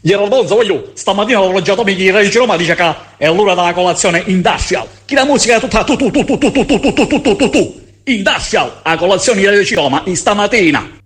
Glielo Bonzo, voglio, stamattina l'ho loggiato di Radio Roma, dice che è l'ora della colazione industrial. Chi la musica è tutta tu. Industrial, a colazione di Radio Roma, di stamattina.